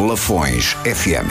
Lafões FM.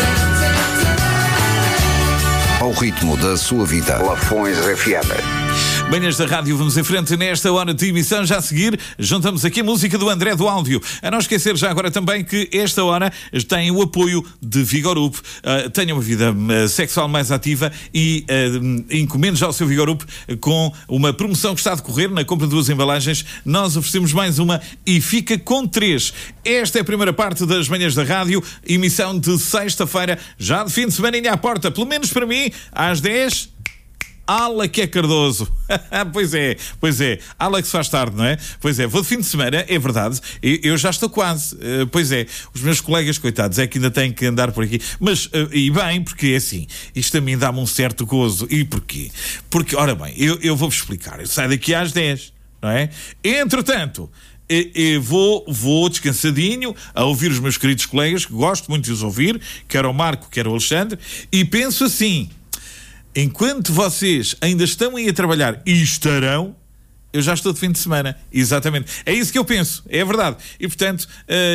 Ao ritmo da sua vida. Lafões FM. Manhãs da Rádio, vamos em frente nesta hora de emissão. Já a seguir, juntamos aqui a música do André do Áudio. A não esquecer já agora também que esta hora tem o apoio de Vigorup. Tenha uma vida sexual mais ativa e encomende já o seu Vigorup com uma promoção que está a decorrer na compra de 2 embalagens. Nós oferecemos mais uma e fica com 3. Esta é a primeira parte das Manhãs da Rádio, emissão de sexta-feira, já de fim de semana à porta, pelo menos para mim, às 10. Ala que é Cardoso. Pois é. Ala que se faz tarde, não é? Pois é, vou de fim de semana, é verdade. Eu já estou quase. Pois é, os meus colegas, coitados, é que ainda têm que andar por aqui. Mas, e bem, porque é assim, isto a mim dá-me um certo gozo. E porquê? Porque, ora bem, eu vou-vos explicar. Eu saio daqui às 10, não é? Entretanto, eu vou descansadinho a ouvir os meus queridos colegas, que gosto muito de os ouvir, quer o Marco, quer o Alexandre, e penso assim: enquanto vocês ainda estão aí a trabalhar e estarão, eu já estou de fim de semana. Exatamente. É isso que eu penso. É verdade. E, portanto,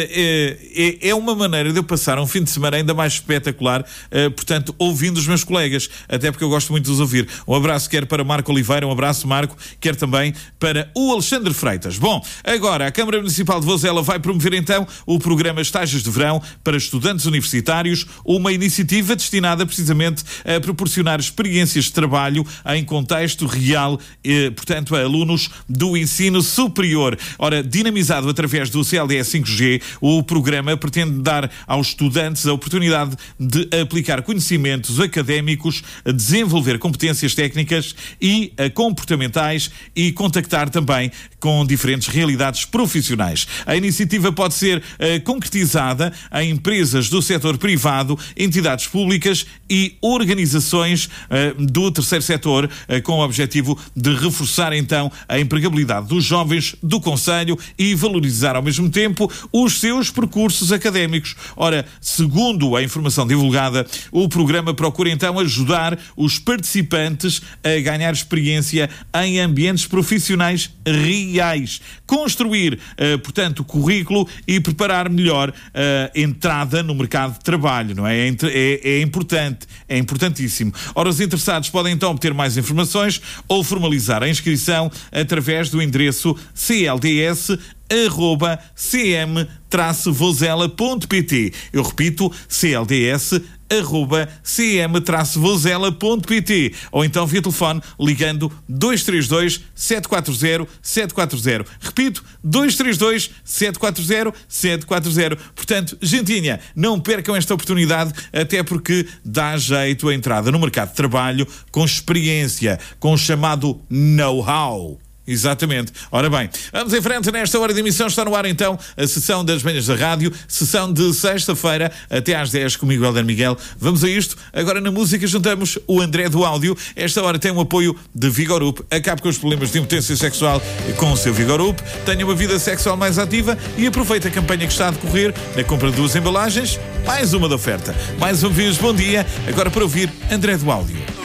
é uma maneira de eu passar um fim de semana ainda mais espetacular, portanto, ouvindo os meus colegas. Até porque eu gosto muito de os ouvir. Um abraço quer para Marco Oliveira, um abraço, Marco, quer também para o Alexandre Freitas. Bom, agora a Câmara Municipal de Vozela vai promover então o programa Estágios de Verão para estudantes universitários, uma iniciativa destinada precisamente a proporcionar experiências de trabalho em contexto real, portanto, a alunos do ensino superior. Ora, dinamizado através do CLDS 5G, o programa pretende dar aos estudantes a oportunidade de aplicar conhecimentos académicos, desenvolver competências técnicas e comportamentais e contactar também com diferentes realidades profissionais. A iniciativa pode ser concretizada em empresas do setor privado, entidades públicas e organizações do terceiro setor, com o objetivo de reforçar então a empregabilidade dos jovens do concelho e valorizar ao mesmo tempo os seus percursos académicos. Ora, segundo a informação divulgada, o programa procura então ajudar os participantes a ganhar experiência em ambientes profissionais reais, construir, portanto, o currículo e preparar melhor a entrada no mercado de trabalho, não é? É importante, é importantíssimo. Ora, os interessados podem então obter mais informações ou formalizar a inscrição através do endereço clds@cm-vozela.pt. Eu repito, clds@cm-vozela.pt, ou então via telefone ligando 232 740 740. Repito, 232 740 740. Portanto, gentinha, não percam esta oportunidade, até porque dá jeito a entrada no mercado de trabalho com experiência, com o chamado know-how. Exatamente. Ora bem, vamos em frente nesta hora de emissão. Está no ar então a sessão das Manhãs da Rádio, sessão de sexta-feira até às 10 comigo, Helder Miguel. Vamos a isto. Agora na música juntamos o André do Áudio. Esta hora tem o apoio de Vigorup. Acabe com os problemas de impotência sexual com o seu Vigorup. Tenha uma vida sexual mais ativa e aproveite a campanha que está a decorrer na compra de 2 embalagens. Mais uma da oferta. Mais uma vez, bom dia. Agora para ouvir André do Áudio.